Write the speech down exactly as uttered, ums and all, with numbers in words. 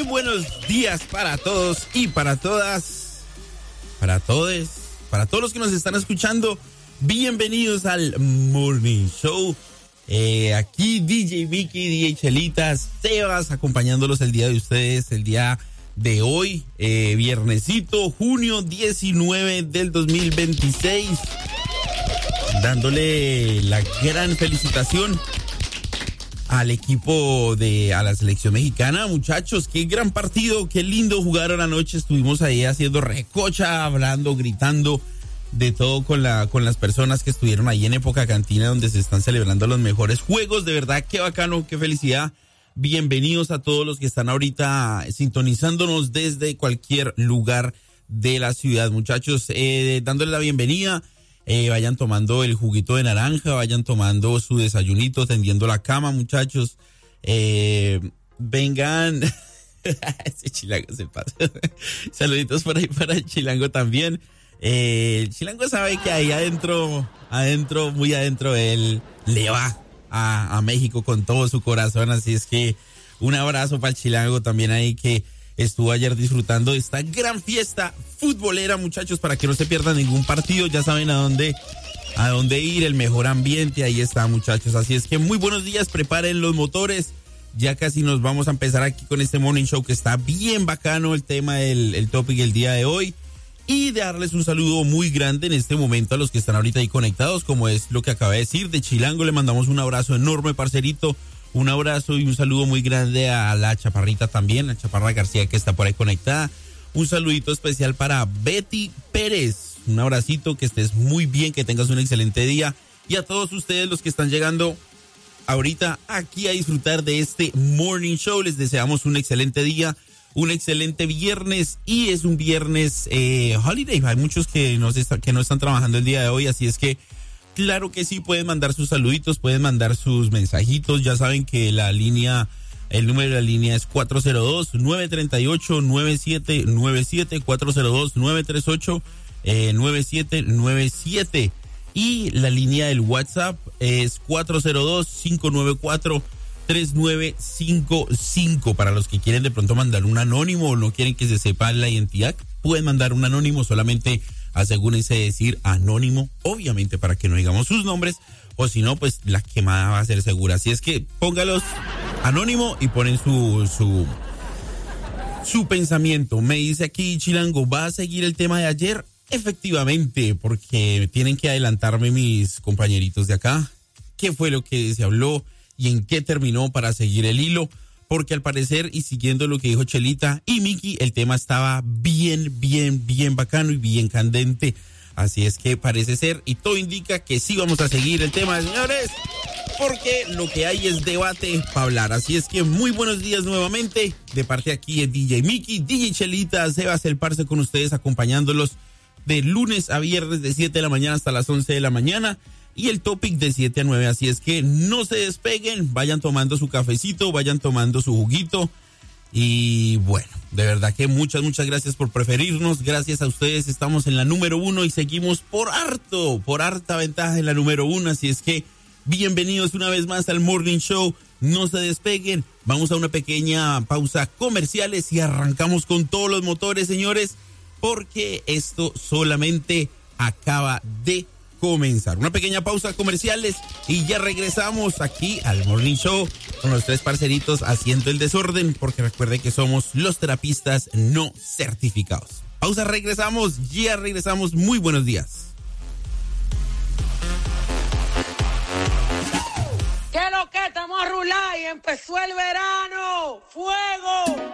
buenos días para todos y para todas, para todos, para todos los que nos están escuchando. Bienvenidos al Morning Show. Eh, aquí D J Mickey, D J Chelitas, Sebas, acompañándolos el día de ustedes, el día de hoy, eh, viernesito, junio diecinueve del dos mil veintiséis. Dándole la gran felicitación al equipo de, a la selección mexicana, muchachos, qué gran partido, qué lindo jugaron anoche, estuvimos ahí haciendo recocha, hablando, gritando, de todo con la, con las personas que estuvieron ahí en Época Cantina, donde se están celebrando los mejores juegos, de verdad, qué bacano, qué felicidad, bienvenidos a todos los que están ahorita sintonizándonos desde cualquier lugar de la ciudad, muchachos, eh, dándole la bienvenida. Eh, vayan tomando el juguito de naranja, vayan tomando su desayunito, tendiendo la cama, muchachos. Eh, vengan. Ese chilango se pasa. Saluditos por ahí para el chilango también. Eh, el chilango sabe que ahí adentro, adentro, muy adentro, él le va a, a México con todo su corazón. Así es que un abrazo para el chilango también ahí que estuvo ayer disfrutando de esta gran fiesta futbolera, muchachos, para que no se pierdan ningún partido. Ya saben a dónde, a dónde ir, el mejor ambiente, ahí está, muchachos. Así es que muy buenos días, preparen los motores. Ya casi nos vamos a empezar aquí con este Morning Show que está bien bacano, el tema, el, el topic el día de hoy. Y darles un saludo muy grande en este momento a los que están ahorita ahí conectados, como es lo que acaba de decir de Chilango. Le mandamos un abrazo enorme, parcerito. Un abrazo y un saludo muy grande a la Chaparrita también, a Chaparra García que está por ahí conectada. Un saludito especial para Betty Pérez. Un abracito, que estés muy bien, que tengas un excelente día. Y a todos ustedes los que están llegando ahorita aquí a disfrutar de este Morning Show, les deseamos un excelente día, un excelente viernes. Y es un viernes eh, holiday. Hay muchos que no, está, que no están trabajando el día de hoy, así es que claro que sí, pueden mandar sus saluditos, pueden mandar sus mensajitos. Ya saben que la línea, el número de la línea es cuatro cero dos, nueve tres ocho, nueve siete nueve siete, cuatro cero dos, nueve tres ocho, nueve siete nueve siete. Y la línea del WhatsApp es cuatro cero dos, cinco nueve cuatro, tres nueve cinco cinco. Para los que quieren de pronto mandar un anónimo o no quieren que se sepa la identidad, pueden mandar un anónimo, solamente asegúrense de decir anónimo, obviamente para que no digamos sus nombres, o si no, pues la quemada va a ser segura. Así es que póngalos anónimo y ponen su, su, su pensamiento. Me dice aquí Chilango, ¿va a seguir el tema de ayer? Efectivamente, porque tienen que adelantarme mis compañeritos de acá. ¿Qué fue lo que se habló y en qué terminó para seguir el hilo? Porque al parecer, y siguiendo lo que dijo Chelita y Miki, el tema estaba bien, bien, bien bacano y bien candente. Así es que parece ser, y todo indica que sí vamos a seguir el tema, señores, porque lo que hay es debate para hablar. Así es que muy buenos días nuevamente, de parte aquí de D J Miki, D J Chelita, Sebas el Parce con ustedes, acompañándolos de lunes a viernes de siete de la mañana hasta las once de la mañana. Y el topic de siete a nueve, así es que no se despeguen, vayan tomando su cafecito, vayan tomando su juguito. Y bueno, de verdad que muchas, muchas gracias por preferirnos, gracias a ustedes estamos en la número uno y seguimos por harto, por harta ventaja en la número uno, así es que bienvenidos una vez más al Morning Show, no se despeguen, vamos a una pequeña pausa comerciales y arrancamos con todos los motores, señores, porque esto solamente acaba de comenzar. Una pequeña pausa comerciales y ya regresamos aquí al Morning Show con los tres parceritos haciendo el desorden, porque recuerden que somos los terapistas no certificados. Pausa, regresamos, ya regresamos. Muy buenos días. ¿Qué lo que estamos a rular y empezó el verano? ¡Fuego!